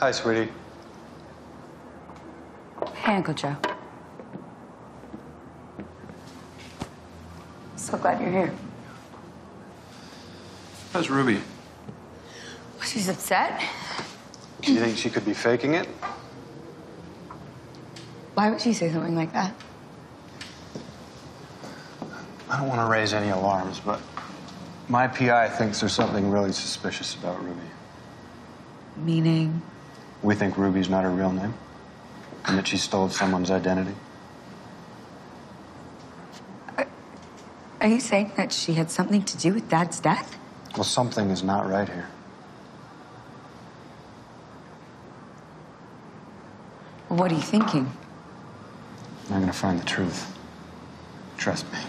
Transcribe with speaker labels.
Speaker 1: Hi, sweetie.
Speaker 2: Hey, Uncle Joe. So glad you're here.
Speaker 1: How's Ruby?
Speaker 2: She's upset.
Speaker 1: Do you think she could be faking it?
Speaker 2: Why would she say something like that?
Speaker 1: I don't want to raise any alarms, but my PI thinks there's something really suspicious about Ruby.
Speaker 2: Meaning?
Speaker 1: We think Ruby's not her real name, and that she stole someone's identity.
Speaker 2: Are you saying that she had something to do with Dad's death?
Speaker 1: Well, something is not right here.
Speaker 2: What are you thinking?
Speaker 1: I'm gonna find the truth. Trust me.